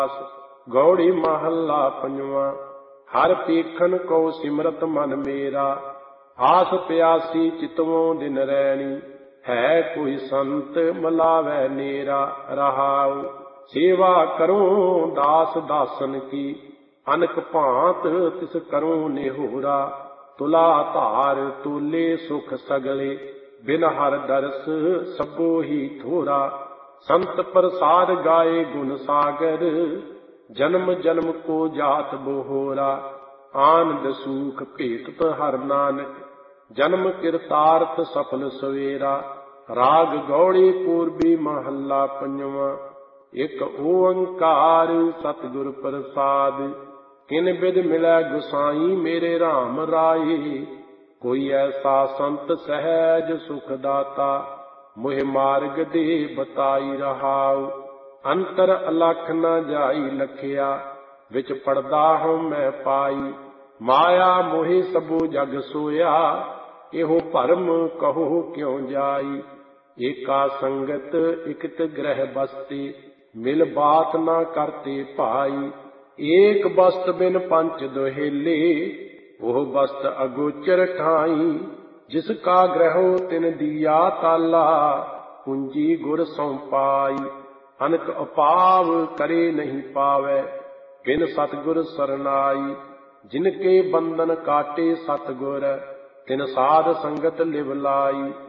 ਗੌੜੀ ਮਹੱਲਾ ਪੰਜਵਾਂ। ਹਰ ਪੀਖਨ ਕਉ ਸਿਮਰਤ ਮਨ ਮੇਰਾ, ਆਸ ਪਿਆਸੀ ਚਿਤਵੋਂ ਦਿਨ ਰੈਣੀ। ਹੈ ਕੋਈ ਸੰਤ ਮਲਾਵੈ ਨੇਰਾ, ਰਹਾਉ ਸੇਵਾ ਕਰੂੰ ਦਾਸ ਦਾਸਨ ਕੀ। ਅਨਕ ਭਾਂਤ ਤਿਸ ਕਰੂੰ ਨਿਹੋਰਾ, ਤੁਲਾ ਧਾਰ ਤੋਲੇ ਸੁਖ ਸਗਲੇ। ਬਿਨ ਹਰ ਦਰਸ ਸਭੋ ਹੀ ਥੋਰਾ, ਸੰਤ ਪ੍ਰਸਾਦ ਗਾਏ ਗੁਣ ਸਾਗਰ। ਜਨਮ ਜਨਮ ਕੋ ਜਾਤ ਬੋਹਰਾ, ਆਨੰਦ ਸੂਖ ਭੇਟਤ ਹਰ ਨਾਨਕ। ਜਨਮ ਕਿਰਤਾਰਥ ਸਫਲ ਸਵੇਰਾ, ਰਾਗ ਗੌੜੀ ਪੂਰਬੀ ਮਹੱਲਾ ਪੰਜਵਾਂ। ਇਕ ਓੰਕਾਰ ਸਤਿਗੁਰ ਪ੍ਰਸਾਦਿ, ਕਿਨ ਬਿਧ ਮਿਲੈ ਗੁਸਾਈ ਮੇਰੇ RAM ਰਾਏ। ਕੋਈ ਐਸਾ ਸੰਤ ਸਹਿਜ ਸੁਖ ਦਾਤਾ, ਮੋਹਿ ਮਾਰਗ ਦੇ ਬਤਾਈ। ਰਹਾਉ ਅੰਤਰ ਅਲਖ ਨ ਜਾਈ ਲਖਿਆ, ਵਿੱਚ ਪੜਦਾ ਹਉ ਮੈਂ ਪਾਈ। ਮਾਇਆ ਮੋਹਿ ਸਭੋ ਜਗ ਸੋਇਆ, ਇਹੋ ਭਰਮ ਕਹੋ ਕਿਉ ਜਾਈ। ਏਕਾ ਸੰਗਤ ਇਕਤ ਗ੍ਰਹਿ ਬਸਤੀ, ਮਿਲ ਬਾਤ ਨਾ ਕਰਤੇ ਭਾਈ। ਏਕ ਬਸਤ ਬਿਨ ਪੰਚ ਦੁਹੇਲੇ, ਉਹ ਬਸਤ ਅਗੋਚਰ ਠਾਈ। ਜਿਸ ਕਾ ਗ੍ਰਹਿਓ ਤਿਨ ਦੀਆ ਤਾਲਾ, ਪੂੰਜੀ ਗੁਰ ਸਉ ਪਾਈ। ਅਨਕ ਅਪਾਵ ਕਰੇ ਨਹੀਂ ਪਾਵੈ, ਬਿਨ ਸਤਿਗੁਰ ਸਰਨਾਈ। ਜਿਨ ਕੇ ਬੰਧਨ ਕਾਟੇ ਸਤਿਗੁਰ, ਤਿਨ ਸਾਧ ਸੰਗਤ ਲਿਵ ਲਾਈ।